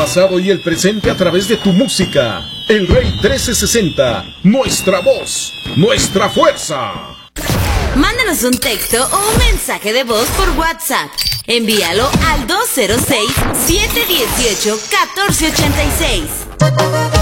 pasado y el presente a través de tu música. El Rey 1360, nuestra voz, nuestra fuerza. Mándanos un texto o un mensaje de voz por WhatsApp. Envíalo al 206-718-1486.